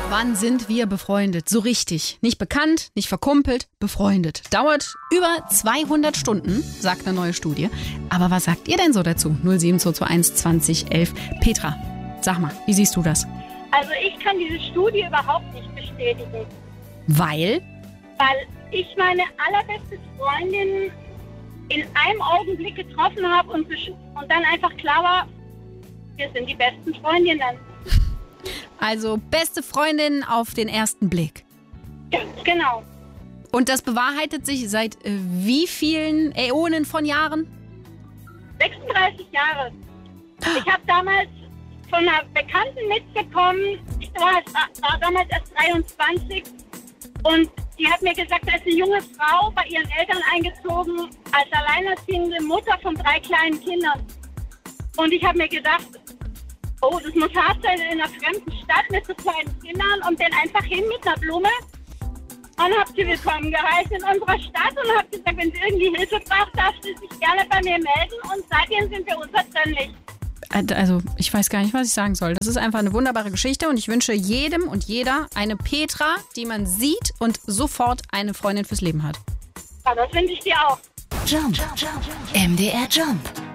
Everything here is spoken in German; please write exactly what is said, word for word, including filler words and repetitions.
Wann sind wir befreundet? So richtig. Nicht bekannt, nicht verkumpelt, befreundet. Dauert über zweihundert Stunden, sagt eine neue Studie. Aber was sagt ihr denn so dazu? null sieben zwei zwei eins zwanzig elf. Petra, sag mal, wie siehst du das? Also ich kann diese Studie überhaupt nicht bestätigen. Weil? Weil ich meine allerbeste Freundin in einem Augenblick getroffen habe und, und dann einfach klar war, wir sind die besten Freundinnen. Also beste Freundin auf den ersten Blick. Ja, genau. Und das bewahrheitet sich seit äh, wie vielen Äonen von Jahren? sechsunddreißig Jahre. Ich habe damals von einer Bekannten mitbekommen, ich war, war damals erst dreiundzwanzig und die hat mir gesagt, da ist eine junge Frau bei ihren Eltern eingezogen als alleinerziehende Mutter von drei kleinen Kindern. Und ich habe mir gedacht, oh, das muss hart sein in einer fremden Stadt mit so kleinen Kindern und bin einfach hin mit einer Blume und habe sie willkommen geheißen in unserer Stadt und habe gesagt, wenn sie irgendwie Hilfe braucht, darf sie sich gerne bei mir melden und seitdem sind wir unversöhnlich. Also ich weiß gar nicht, was ich sagen soll. Das ist einfach eine wunderbare Geschichte und ich wünsche jedem und jeder eine Petra, die man sieht und sofort eine Freundin fürs Leben hat. Ja, das wünsche ich dir auch. Jump. M D R Jump.